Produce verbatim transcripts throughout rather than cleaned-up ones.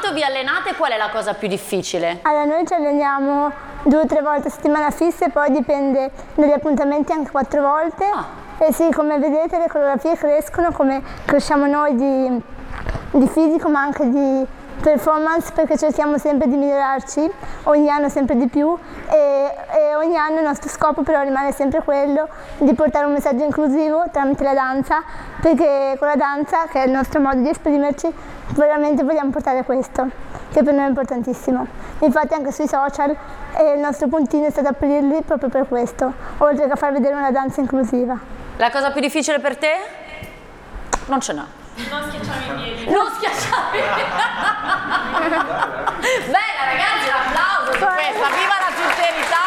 quando vi allenate qual è la cosa più difficile? Allora, noi ci alleniamo due o tre volte a settimana fisse, poi dipende dagli appuntamenti anche quattro volte. Ah. E sì, come vedete le coreografie crescono, come cresciamo noi di, di fisico ma anche di performance, perché cerchiamo sempre di migliorarci, ogni anno sempre di più e, e ogni anno il nostro scopo però rimane sempre quello di portare un messaggio inclusivo tramite la danza, perché con la danza, che è il nostro modo di esprimerci, veramente vogliamo portare questo, che per noi è importantissimo. Infatti anche sui social eh, il nostro puntino è stato aprirli proprio per questo, oltre che a far vedere una danza inclusiva. La cosa più difficile per te? Non ce n'è. Non schiacciare i piedi. Non schiacciare i piedi. Bella ragazzi, un applauso su questa, viva la sincerità.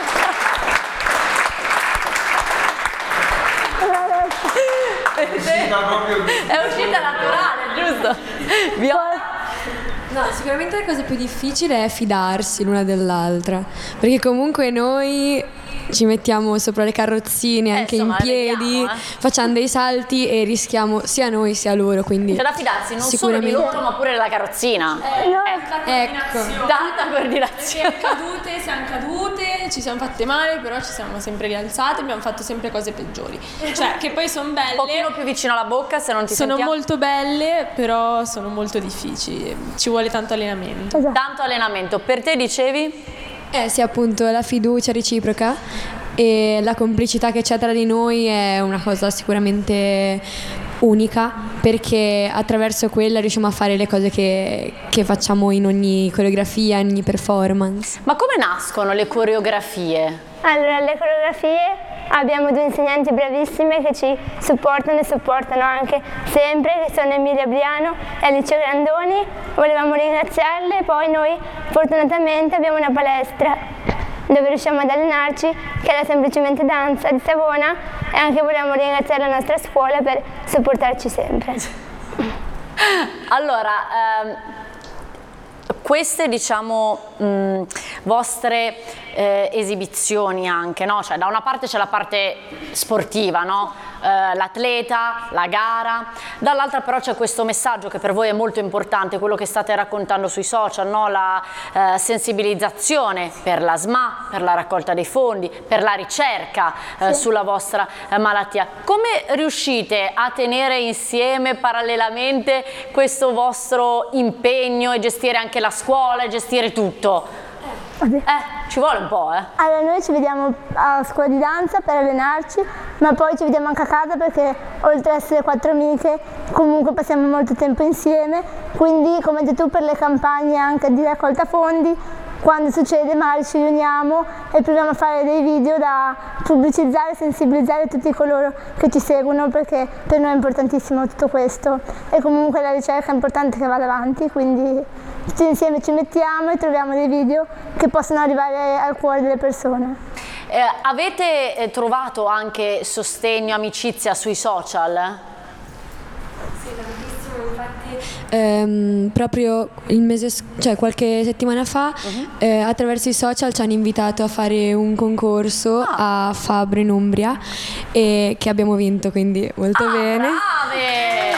È uscita naturale, giusto? Viola? No, sicuramente la cosa più difficile è fidarsi l'una dell'altra, perché comunque noi ci mettiamo sopra le carrozzine Eh, anche insomma, in piedi, vediamo, eh. facciamo dei salti e rischiamo sia noi sia loro, quindi C'è da fidarsi non solo di sicuramente loro ma pure della carrozzina. Eh, No. ecco. Tanta coordinazione. Siamo cadute, siamo cadute, ci siamo fatte male, però ci siamo sempre rialzate, abbiamo fatto sempre cose peggiori. Cioè, che poi sono belle. Un pochino più vicino alla bocca se non ti Sono sentiamo. molto belle, però sono molto difficili. Ci vuole tanto allenamento. Esatto. Tanto allenamento. Per te dicevi? Eh sì, appunto la fiducia reciproca e la complicità che c'è tra di noi è una cosa sicuramente unica, perché attraverso quella riusciamo a fare le cose che, che facciamo in ogni coreografia, in ogni performance. Ma come nascono le coreografie? Allora, le coreografie abbiamo due insegnanti bravissime che ci supportano e supportano anche sempre, che sono Emilia Briano e Alice Grandoni. Volevamo ringraziarle, poi noi fortunatamente abbiamo una palestra dove riusciamo ad allenarci, che è la Semplicemente Danza di Savona, e anche volevamo ringraziare la nostra scuola per supportarci sempre. Allora, ehm, queste diciamo mh, vostre eh, esibizioni anche, no? Cioè da una parte c'è la parte sportiva, no? Eh, l'atleta, la gara, dall'altra però c'è questo messaggio che per voi è molto importante, quello che state raccontando sui social, no? La eh, sensibilizzazione per la S M A, per la raccolta dei fondi, per la ricerca eh, Sì. sulla vostra eh, malattia. Come riuscite a tenere insieme parallelamente questo vostro impegno e gestire anche la scuola e gestire tutto? Eh, ci vuole un po', eh. Allora, noi ci vediamo a scuola di danza per allenarci, ma poi ci vediamo anche a casa perché oltre ad essere quattro amiche comunque passiamo molto tempo insieme, quindi come hai detto tu per le campagne anche di raccolta fondi, quando succede magari ci riuniamo e proviamo a fare dei video da pubblicizzare e sensibilizzare tutti coloro che ci seguono, perché per noi è importantissimo tutto questo e comunque la ricerca è importante che vada avanti, quindi tutti insieme ci mettiamo e troviamo dei video che possono arrivare al cuore delle persone. Eh, avete eh, trovato anche sostegno, amicizia sui social? Sì, tantissimo, infatti ehm, proprio il mese, cioè qualche settimana fa uh-huh. eh, attraverso i social ci hanno invitato a fare un concorso ah. a Fabbro in Umbria e che abbiamo vinto, quindi molto ah, bene. Brave!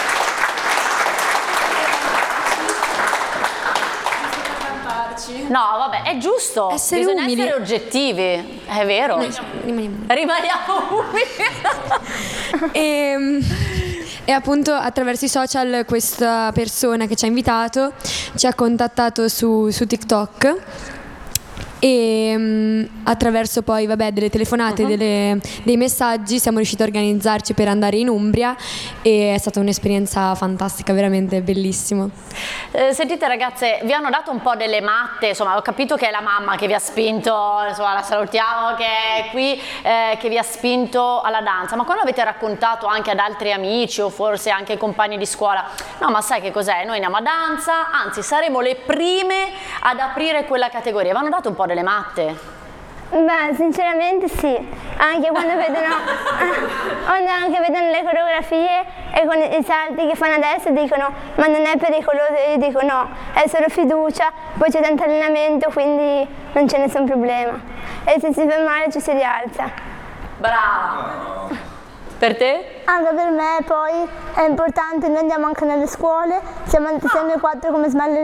No, vabbè, è giusto, essere bisogna umili. essere oggettivi, è vero. Noi rimaniamo. Rimaniamo umili. e, e appunto attraverso i social questa persona che ci ha invitato ci ha contattato su, su TikTok e um, attraverso poi vabbè delle telefonate, uh-huh. delle, dei messaggi siamo riusciti a organizzarci per andare in Umbria e è stata un'esperienza fantastica, veramente bellissimo. Eh, sentite ragazze, vi hanno dato un po' delle matte, insomma ho capito che è la mamma che vi ha spinto, insomma la salutiamo che è qui, eh, che vi ha spinto alla danza, ma quando avete raccontato anche ad altri amici o forse anche ai compagni di scuola, no ma sai che cos'è, noi andiamo a danza, anzi saremo le prime ad aprire quella categoria, vi hanno dato un po' delle matte? Beh, sinceramente sì, anche quando vedono, quando anche vedono le coreografie e con i salti che fanno adesso dicono ma non è pericoloso, e io dico no, è solo fiducia, poi c'è tanto allenamento quindi non c'è nessun problema e se si fa male ci si rialza. Brava! Per te? Anche per me poi è importante, noi andiamo anche nelle scuole, siamo andati sempre quattro come Smile